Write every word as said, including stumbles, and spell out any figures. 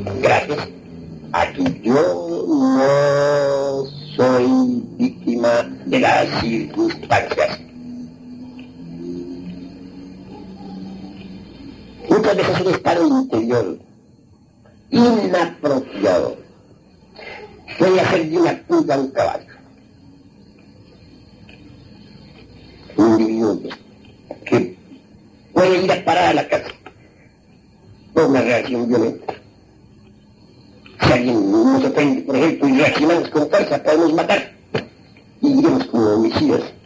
gracias a que yo no soy víctima de las circunstancias. Muchas veces un estado interior inapropiado puede hacer de una puta un caballo. Un individuo que puede ir a parar a la casa por una reacción violenta. Si alguien nos ofende, por ejemplo, y reaccionamos con fuerza, podemos matar y iremos como homicidas.